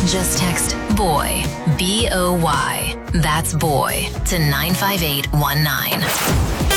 Just text BOY, BOY. That's BOY to 95819.